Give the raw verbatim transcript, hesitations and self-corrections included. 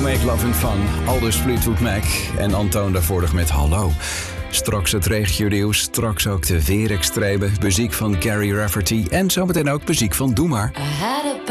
Make Love and Fun. Aldus Fleetwood Mac en Antoon daarvoor met Hallo. Straks het regionieuws, straks ook de weerextremen, muziek van Gary Rafferty en zometeen ook muziek van Doe Maar.